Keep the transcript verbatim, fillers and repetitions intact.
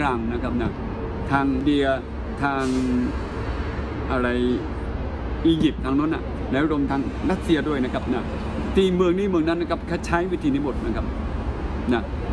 กลางนะครับนะทางเดียทางอะไรอียิปต์ทางนั้นนะแล้วรวมทางรัสเซียด้วยนะครับนะที่เมืองนี้เมืองนั้นนะครับเขาใช้วิธีนี้หมดนะครับนะ